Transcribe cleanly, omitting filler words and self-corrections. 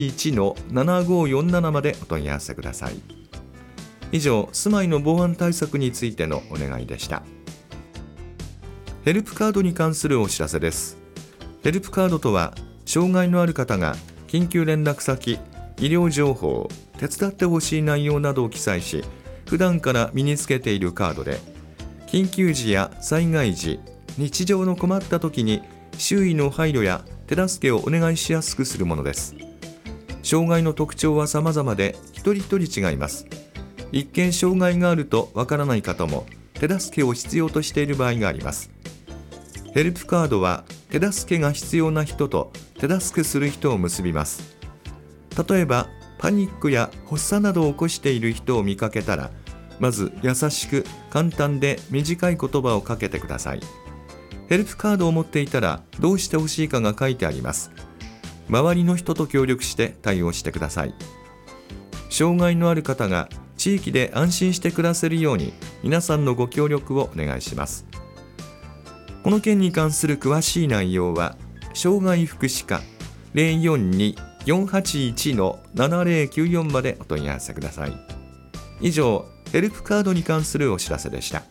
1-7547までお問い合わせください。以上、住まいの防犯対策についてのお願いでした。ヘルプカードに関するお知らせです。ヘルプカードとは、障害のある方が緊急連絡先、医療情報、手伝ってほしい内容などを記載し、普段から身につけているカードで、緊急時や災害時、日常の困った時に周囲の配慮や手助けをお願いしやすくするものです。障害の特徴は様々で、一人一人違います。一見障害があるとわからない方も手助けを必要としている場合があります。ヘルプカードは手助けが必要な人と手助けする人を結びます。例えばパニックや発作などを起こしている人を見かけたら、まず優しく簡単で短い言葉をかけてください。ヘルプカードを持っていたらどうしてほしいかが書いてあります。周りの人と協力して対応してください。障害のある方が地域で安心して暮らせるように皆さんのご協力をお願いします。この件に関する詳しい内容は障害福祉課 042-481-7094 までお問い合わせください。以上、ヘルプカードに関するお知らせでした。